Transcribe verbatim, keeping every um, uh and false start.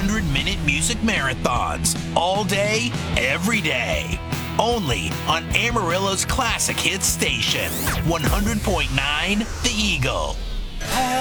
hundred minute music marathons all day, every day. Only on Amarillo's classic hit station, one hundred point nine The Eagle.